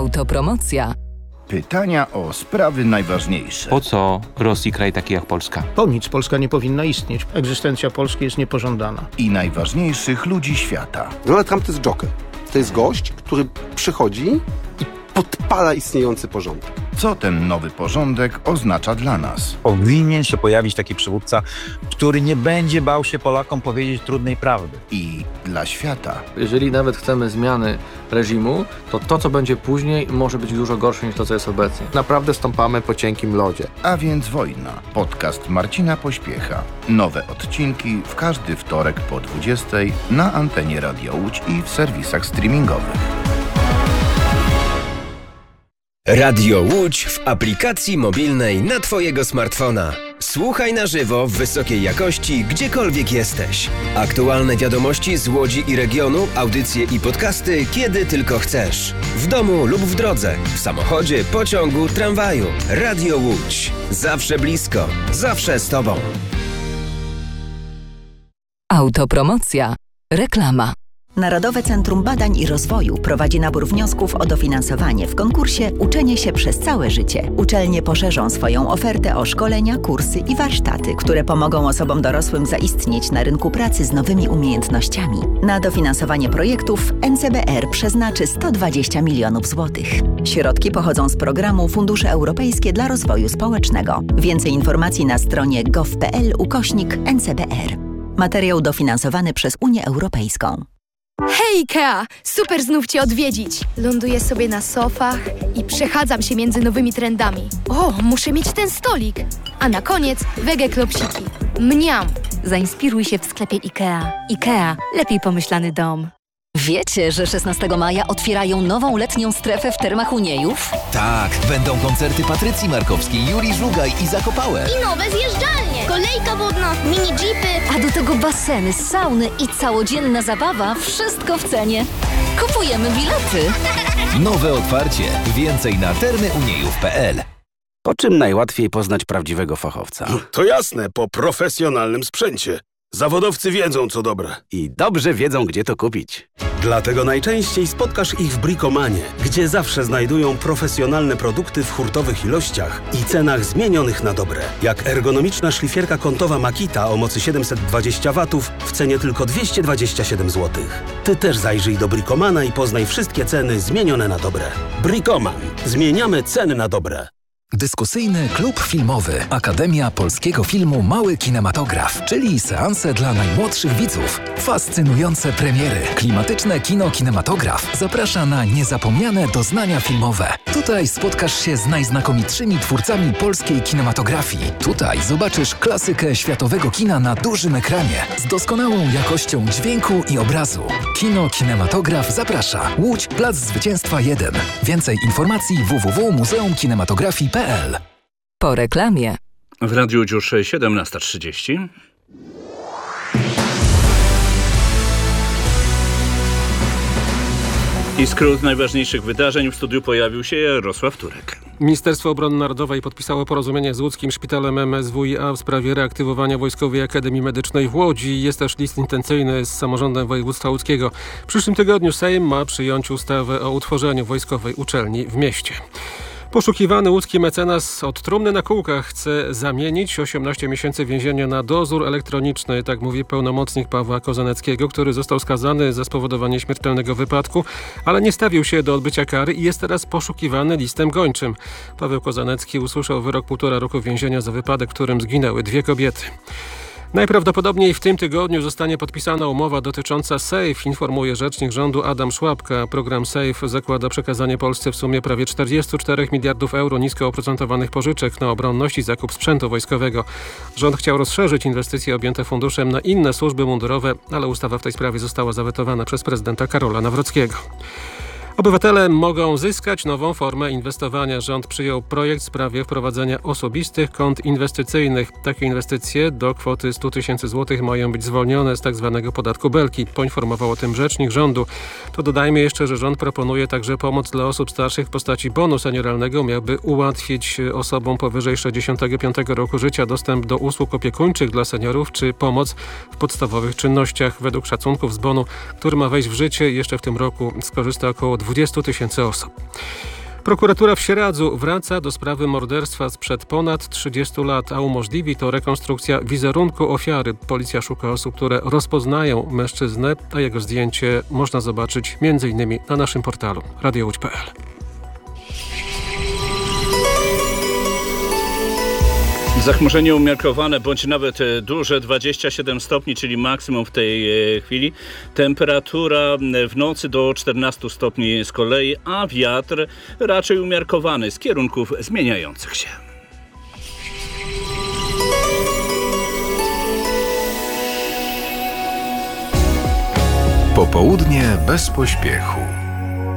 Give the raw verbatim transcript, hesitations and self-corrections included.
Autopromocja. Pytania o sprawy najważniejsze. Po co Rosji kraj taki jak Polska? Po nic Polska nie powinna istnieć. Egzystencja Polski jest niepożądana. I najważniejszych ludzi świata. Donald Trump to jest joker. To jest gość, który przychodzi i podpala istniejący porządek. Co ten nowy porządek oznacza dla nas? Powinien się pojawić taki przywódca, który nie będzie bał się Polakom powiedzieć trudnej prawdy. I dla świata. Jeżeli nawet chcemy zmiany reżimu, to to, co będzie później, może być dużo gorsze niż to, co jest obecnie. Naprawdę stąpamy po cienkim lodzie. A więc wojna. Podcast Marcina Pośpiecha. Nowe odcinki w każdy wtorek po dwudziestej na antenie Radio Łódź i w serwisach streamingowych. Radio Łódź w aplikacji mobilnej na Twojego smartfona. Słuchaj na żywo w wysokiej jakości, gdziekolwiek jesteś. Aktualne wiadomości z Łodzi i regionu, audycje i podcasty, kiedy tylko chcesz. W domu lub w drodze, w samochodzie, pociągu, tramwaju. Radio Łódź. Zawsze blisko, zawsze z Tobą. Autopromocja. Reklama. Narodowe Centrum Badań i Rozwoju prowadzi nabór wniosków o dofinansowanie w konkursie Uczenie się przez całe życie. Uczelnie poszerzą swoją ofertę o szkolenia, kursy i warsztaty, które pomogą osobom dorosłym zaistnieć na rynku pracy z nowymi umiejętnościami. Na dofinansowanie projektów N C B R przeznaczy sto dwadzieścia milionów złotych. Środki pochodzą z programu Fundusze Europejskie dla Rozwoju Społecznego. Więcej informacji na stronie gov.pl ukośnik N C B R. Materiał dofinansowany przez Unię Europejską. Hej Ikea! Super znów Cię odwiedzić! Ląduję sobie na sofach i przechadzam się między nowymi trendami. O, muszę mieć ten stolik! A na koniec wege klopsiki. Mniam! Zainspiruj się w sklepie Ikea. Ikea. Lepiej pomyślany dom. Wiecie, że szesnastego maja otwierają nową letnią strefę w Termach Uniejów? Tak, będą koncerty Patrycji Markowskiej, Julii Żugaj i Zakopałe. I nowe zjeżdżalnie, kolejka wodna, mini jeepy. A do tego baseny, sauny i całodzienna zabawa, wszystko w cenie. Kupujemy bilety. Nowe otwarcie. Więcej na termy uniejów kropka p l. Po czym najłatwiej poznać prawdziwego fachowca? To jasne, po profesjonalnym sprzęcie. Zawodowcy wiedzą, co dobre. I dobrze wiedzą, gdzie to kupić. Dlatego najczęściej spotkasz ich w Bricomanie, gdzie zawsze znajdują profesjonalne produkty w hurtowych ilościach i cenach zmienionych na dobre. Jak ergonomiczna szlifierka kątowa Makita o mocy siedemset dwadzieścia watów w cenie tylko dwieście dwadzieścia siedem złotych. Ty też zajrzyj do Bricomana i poznaj wszystkie ceny zmienione na dobre. Bricoman. Zmieniamy ceny na dobre. Dyskusyjny klub filmowy Akademia Polskiego Filmu Mały Kinematograf, czyli seanse dla najmłodszych widzów. Fascynujące premiery. Klimatyczne kino kinematograf zaprasza na niezapomniane doznania filmowe. Tutaj spotkasz się z najznakomitszymi twórcami polskiej kinematografii. Tutaj zobaczysz klasykę światowego kina na dużym ekranie z doskonałą jakością dźwięku i obrazu. Kino Kinematograf zaprasza. Łódź, Plac Zwycięstwa jeden. Więcej informacji w w w kropka muzeum kinematografii kropka p l. Po reklamie. W Radiu już siedemnasta trzydzieści. I skrót najważniejszych wydarzeń. W studiu pojawił się Jarosław Turek. Ministerstwo Obrony Narodowej podpisało porozumienie z łódzkim szpitalem M S W i A w sprawie reaktywowania Wojskowej Akademii Medycznej w Łodzi. Jest też list intencyjny z samorządem województwa łódzkiego. W przyszłym tygodniu Sejm ma przyjąć ustawę o utworzeniu wojskowej uczelni w mieście. Poszukiwany łódzki mecenas od trumny na kółkach chce zamienić osiemnaście miesięcy więzienia na dozór elektroniczny, tak mówi pełnomocnik Pawła Kozaneckiego, który został skazany za spowodowanie śmiertelnego wypadku, ale nie stawił się do odbycia kary i jest teraz poszukiwany listem gończym. Paweł Kozanecki usłyszał wyrok półtora roku więzienia za wypadek, w którym zginęły dwie kobiety. Najprawdopodobniej w tym tygodniu zostanie podpisana umowa dotycząca SAFE, informuje rzecznik rządu Adam Szłapka. Program SAFE zakłada przekazanie Polsce w sumie prawie czterdzieści cztery miliardów euro nisko oprocentowanych pożyczek na obronność i zakup sprzętu wojskowego. Rząd chciał rozszerzyć inwestycje objęte funduszem na inne służby mundurowe, ale ustawa w tej sprawie została zawetowana przez prezydenta Karola Nawrockiego. Obywatele mogą zyskać nową formę inwestowania. Rząd przyjął projekt w sprawie wprowadzenia osobistych kont inwestycyjnych. Takie inwestycje do kwoty sto tysięcy złotych mają być zwolnione z tzw. podatku Belki. Poinformował o tym rzecznik rządu. To dodajmy jeszcze, że rząd proponuje także pomoc dla osób starszych w postaci bonu senioralnego. Miałby ułatwić osobom powyżej sześćdziesiątego piątego roku życia dostęp do usług opiekuńczych dla seniorów czy pomoc w podstawowych czynnościach. Według szacunków z bonu, który ma wejść w życie jeszcze w tym roku, skorzysta około dwudziestu tysięcy osób. Prokuratura w Sieradzu wraca do sprawy morderstwa sprzed ponad trzydziestu lat, a umożliwi to rekonstrukcja wizerunku ofiary. Policja szuka osób, które rozpoznają mężczyznę, a jego zdjęcie można zobaczyć między innymi na naszym portalu radio łódź kropka p l. Zachmurzenie umiarkowane bądź nawet duże, dwadzieścia siedem stopni, czyli maksimum w tej chwili. Temperatura w nocy do czternastu stopni z kolei, a wiatr raczej umiarkowany z kierunków zmieniających się. Popołudnie bez pośpiechu.